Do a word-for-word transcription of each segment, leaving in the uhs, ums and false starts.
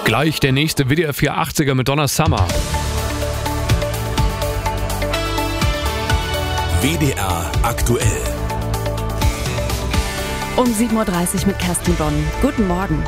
Gleich der nächste W D R vier achtziger mit Donna Summer. W D R aktuell. Um sieben Uhr dreißig mit Kerstin Bonn. Guten Morgen.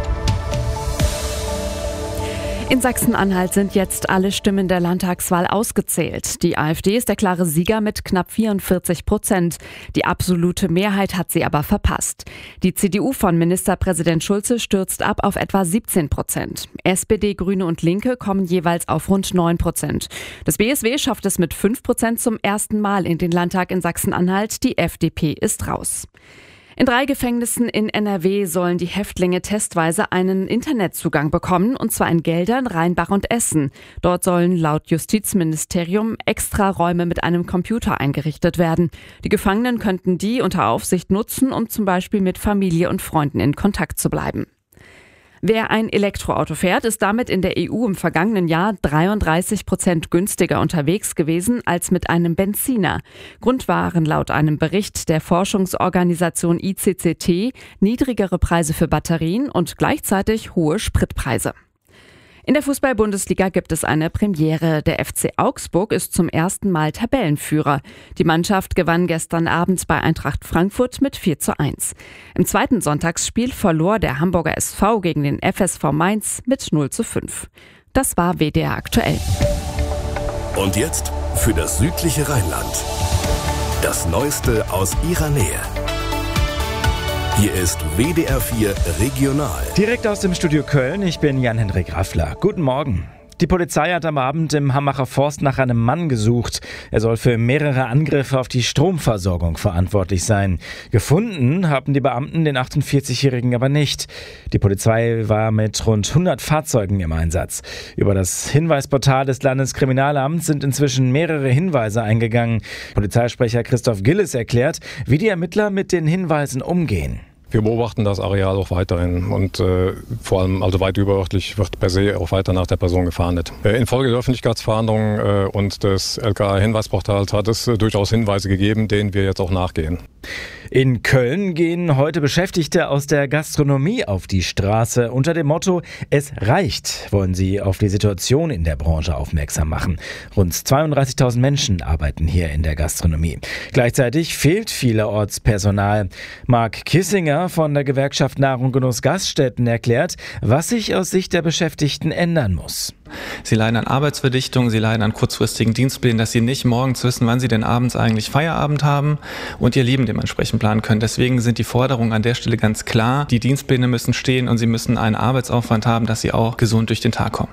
In Sachsen-Anhalt sind jetzt alle Stimmen der Landtagswahl ausgezählt. Die AfD ist der klare Sieger mit knapp vierundvierzig Prozent. Die absolute Mehrheit hat sie aber verpasst. Die C D U von Ministerpräsident Schulze stürzt ab auf etwa siebzehn Prozent. S P D, Grüne und Linke kommen jeweils auf rund neun Prozent. Das B S W schafft es mit fünf Prozent zum ersten Mal in den Landtag in Sachsen-Anhalt. Die F D P ist raus. In drei Gefängnissen in N R W sollen die Häftlinge testweise einen Internetzugang bekommen, und zwar in Geldern, Rheinbach und Essen. Dort sollen laut Justizministerium extra Räume mit einem Computer eingerichtet werden. Die Gefangenen könnten die unter Aufsicht nutzen, um zum Beispiel mit Familie und Freunden in Kontakt zu bleiben. Wer ein Elektroauto fährt, ist damit in der E U im vergangenen Jahr dreiunddreißig Prozent günstiger unterwegs gewesen als mit einem Benziner. Grund waren laut einem Bericht der Forschungsorganisation I C C T niedrigere Preise für Batterien und gleichzeitig hohe Spritpreise. In der Fußball-Bundesliga gibt es eine Premiere. Der F C Augsburg ist zum ersten Mal Tabellenführer. Die Mannschaft gewann gestern Abend bei Eintracht Frankfurt mit vier zu eins. Im zweiten Sonntagsspiel verlor der Hamburger S V gegen den F S V Mainz mit null zu fünf. Das war W D R aktuell. Und jetzt für das südliche Rheinland. Das Neueste aus ihrer Nähe. Hier ist W D R vier Regional. Direkt aus dem Studio Köln, ich bin Jan-Hendrik Raffler. Guten Morgen. Die Polizei hat am Abend im Hambacher Forst nach einem Mann gesucht. Er soll für mehrere Angriffe auf die Stromversorgung verantwortlich sein. Gefunden haben die Beamten den achtundvierzigjährigen aber nicht. Die Polizei war mit rund hundert Fahrzeugen im Einsatz. Über das Hinweisportal des Landeskriminalamts sind inzwischen mehrere Hinweise eingegangen. Polizeisprecher Christoph Gilles erklärt, wie die Ermittler mit den Hinweisen umgehen. Wir beobachten das Areal auch weiterhin und äh, vor allem also weit überörtlich wird per se auch weiter nach der Person gefahndet. Äh, infolge der Öffentlichkeitsverhandlungen äh, und des L K A-Hinweisportals hat es äh, durchaus Hinweise gegeben, denen wir jetzt auch nachgehen. In Köln gehen heute Beschäftigte aus der Gastronomie auf die Straße. Unter dem Motto "Es reicht" wollen sie auf die Situation in der Branche aufmerksam machen. Rund zweiunddreißigtausend Menschen arbeiten hier in der Gastronomie. Gleichzeitig fehlt vielerorts Personal. Marc Kissinger von der Gewerkschaft Nahrung Genuss Gaststätten erklärt, was sich aus Sicht der Beschäftigten ändern muss. Sie leiden an Arbeitsverdichtung, sie leiden an kurzfristigen Dienstplänen, dass sie nicht morgens wissen, wann sie denn abends eigentlich Feierabend haben und ihr Leben dementsprechend planen können. Deswegen sind die Forderungen an der Stelle ganz klar. Die Dienstpläne müssen stehen und sie müssen einen Arbeitsaufwand haben, dass sie auch gesund durch den Tag kommen.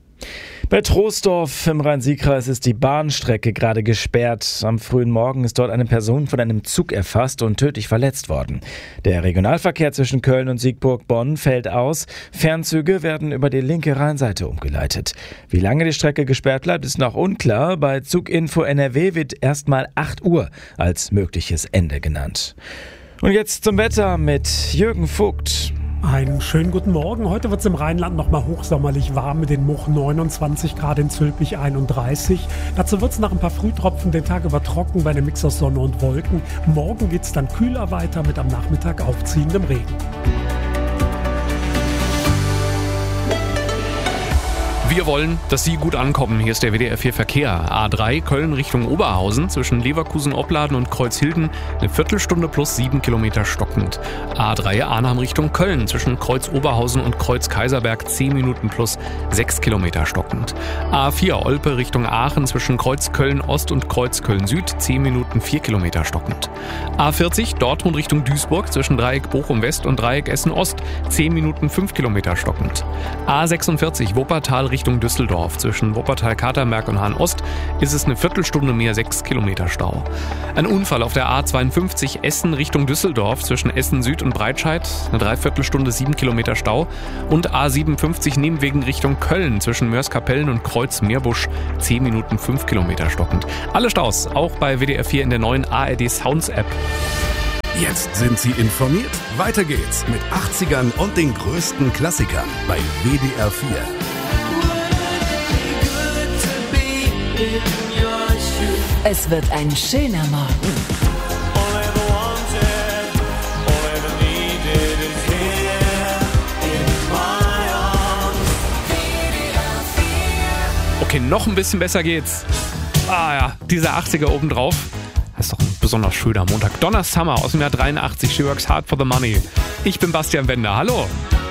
Bei Troisdorf im Rhein-Sieg-Kreis ist die Bahnstrecke gerade gesperrt. Am frühen Morgen ist dort eine Person von einem Zug erfasst und tödlich verletzt worden. Der Regionalverkehr zwischen Köln und Siegburg-Bonn fällt aus. Fernzüge werden über die linke Rheinseite umgeleitet. Wie lange die Strecke gesperrt bleibt, ist noch unklar. Bei Zuginfo N R W wird erstmal acht Uhr als mögliches Ende genannt. Und jetzt zum Wetter mit Jürgen Vogt. Einen schönen guten Morgen. Heute wird es im Rheinland noch mal hochsommerlich warm mit den Much neunundzwanzig Grad, in Zülpich einunddreißig. Dazu wird es nach ein paar Frühtropfen den Tag über trocken bei einem Mix aus Sonne und Wolken. Morgen geht es dann kühler weiter mit am Nachmittag aufziehendem Regen. Wir wollen, dass Sie gut ankommen. Hier ist der W D R vier Verkehr. A drei Köln Richtung Oberhausen zwischen Leverkusen-Opladen und Kreuzhilden eine Viertelstunde plus sieben Kilometer stockend. A drei Arnhem Richtung Köln zwischen Kreuz Oberhausen und Kreuz Kaiserberg zehn Minuten plus sechs Kilometer stockend. A vier Olpe Richtung Aachen zwischen Kreuz Köln Ost und Kreuz Köln Süd zehn Minuten vier Kilometer stockend. A vierzig Dortmund Richtung Duisburg zwischen Dreieck Bochum West und Dreieck Essen Ost zehn Minuten fünf Kilometer stockend. A sechsundvierzig Wuppertal Richtung Düsseldorf. Zwischen Wuppertal-Katerberg und Hahn-Ost ist es eine Viertelstunde mehr sechs Kilometer Stau. Ein Unfall auf der A zweiundfünfzig Essen Richtung Düsseldorf zwischen Essen Süd und Breitscheid, eine Dreiviertelstunde sieben Kilometer Stau. Und A siebenundfünfzig Nebenwegen Richtung Köln zwischen Mörs-Kapellen und Kreuz-Meerbusch zehn Minuten fünf Kilometer stockend. Alle Staus, auch bei W D R vier in der neuen A R D Sounds App. Jetzt sind Sie informiert. Weiter geht's mit achtzigern und den größten Klassikern bei W D R vier. Es wird ein schöner Morgen. Okay, noch ein bisschen besser geht's. Ah ja, dieser achtziger obendrauf. Das ist doch ein besonders schöner Montag. Donna Summer aus dem Jahr dreiundachtzig. She works hard for the money. Ich bin Bastian Wender. Hallo.